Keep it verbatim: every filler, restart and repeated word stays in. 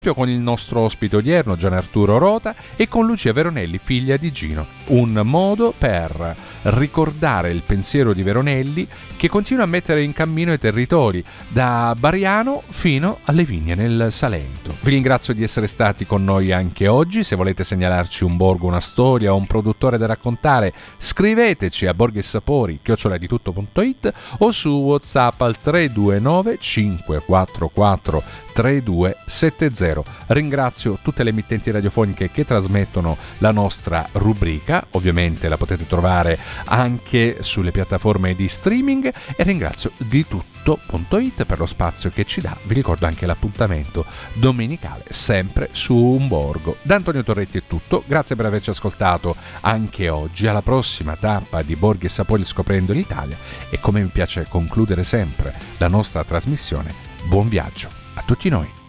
con il nostro ospite odierno Gian Arturo Rota e con Lucia Veronelli, figlia di Gino. Un modo per ricordare il pensiero di Veronelli che continua a mettere in cammino i territori da Bariano fino alle vigne nel Salento. Vi ringrazio di essere stati con noi anche oggi. Se volete segnalarci un borgo, una storia o un produttore da raccontare, scriveteci a borghesapori chiocciola di tutto punto it o su WhatsApp al tre due nove cinque quattro quattro tre due sette zero. Ringrazio tutte le emittenti radiofoniche che trasmettono la nostra rubrica, ovviamente la potete trovare anche sulle piattaforme di streaming, e ringrazio di tutto punto it per lo spazio che ci dà. Vi ricordo anche l'appuntamento domenicale sempre su Un Borgo. Da Antonio Torretti è tutto, grazie per averci ascoltato anche oggi. Alla prossima tappa di Borghi e Sapori scoprendo l'Italia, e come mi piace concludere sempre la nostra trasmissione, buon viaggio a tutti noi.